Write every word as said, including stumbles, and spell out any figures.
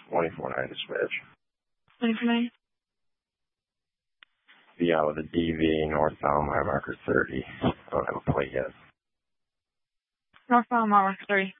twenty-four nine to switch. twenty-four nine? Yeah, with a D V, northbound, mile marker thirty. I don't have a plate yet. Northbound, mile marker thirty.